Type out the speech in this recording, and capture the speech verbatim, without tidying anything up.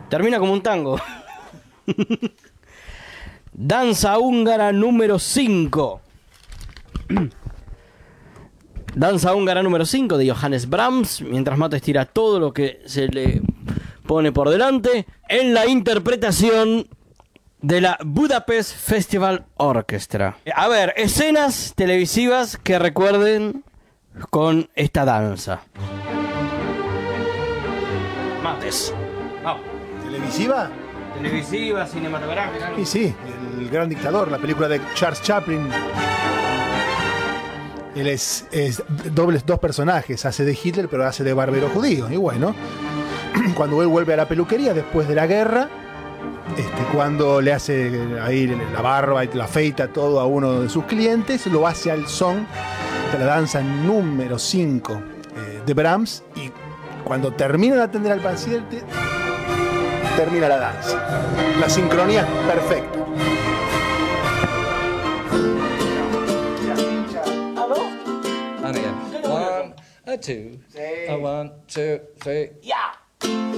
Termina como un tango. Danza húngara número cinco. Danza húngara número cinco de Johannes Brahms. Mientras Mato estira todo lo que se le pone por delante. En la interpretación de la Budapest Festival Orchestra. A ver, escenas televisivas que recuerden con esta danza. Mates. Vamos. ¿Televisiva? Televisiva, cinematográfica. Sí, sí, El Gran Dictador, la película de Charles Chaplin. Él es, es dobles, dos personajes, hace de Hitler pero hace de barbero judío. Y bueno, cuando él vuelve a la peluquería después de la guerra, este, cuando le hace ahí la barba y la afeita todo a uno de sus clientes, lo hace al son de la danza número cinco eh, de Brahms, y cuando termina de atender al paciente, termina la danza. La sincronía es perfecta. And again. One, a two, a one, two, three. Yeah.